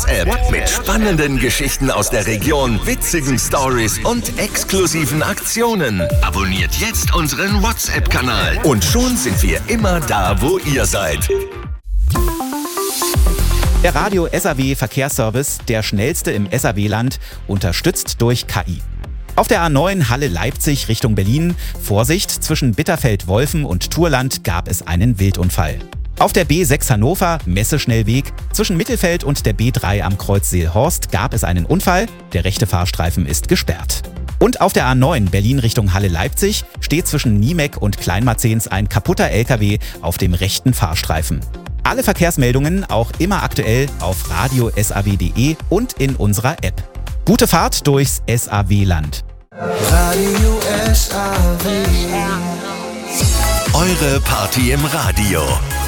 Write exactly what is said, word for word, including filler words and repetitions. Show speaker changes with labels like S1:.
S1: WhatsApp mit spannenden Geschichten aus der Region, witzigen Stories und exklusiven Aktionen. Abonniert jetzt unseren WhatsApp-Kanal und schon sind wir immer da, wo ihr seid.
S2: Der Radio S A W Verkehrsservice, der schnellste im S A W-Land, unterstützt durch K I. Auf der A neun Halle-Leipzig Richtung Berlin, Vorsicht, zwischen Bitterfeld-Wolfen und Turland gab es einen Wildunfall. Auf der B sechs Hannover, Messeschnellweg, zwischen Mittelfeld und der B drei am Kreuz Seelhorst gab es einen Unfall, der rechte Fahrstreifen ist gesperrt. Und auf der A neun Berlin Richtung Halle-Leipzig steht zwischen Niemek und Kleinmarzens ein kaputter L K W auf dem rechten Fahrstreifen. Alle Verkehrsmeldungen auch immer aktuell auf radio punkt s a w punkt de und in unserer App. Gute Fahrt durchs S A W-Land.
S3: Radio S A W.
S1: Eure Party im Radio.